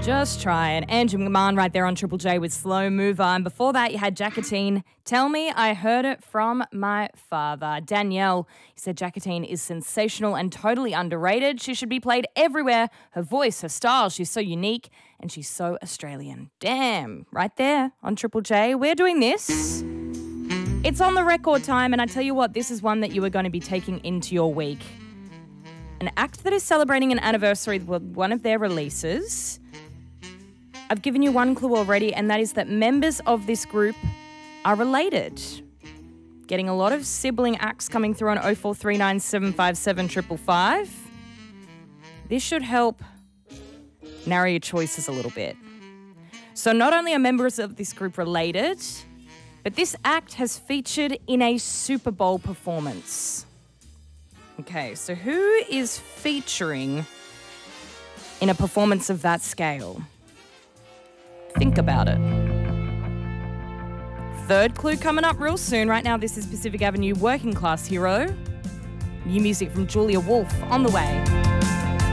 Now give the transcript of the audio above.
Just try it. Andrew McMahon right there on Triple J with Slow Mover. And before that, you had Jacqueline. Tell me I heard it from my father. Danielle, he said Jacqueline is sensational and totally underrated. She should be played everywhere. Her voice, her style, she's so unique and she's so Australian. Damn, right there on Triple J. We're doing this. It's on the record time, and I tell you what, this is one that you are going to be taking into your week. An act that is celebrating an anniversary with one of their releases. I've given you one clue already, and that is that members of this group are related. Getting a lot of sibling acts coming through on 0439 757 555. This should help narrow your choices a little bit. So not only are members of this group related, but this act has featured in a Super Bowl performance. Okay, so who is featuring in a performance of that scale? Think about it. Third clue coming up real soon. Right now, this is Pacific Avenue Working Class Hero. New music from Julia Wolf on the way.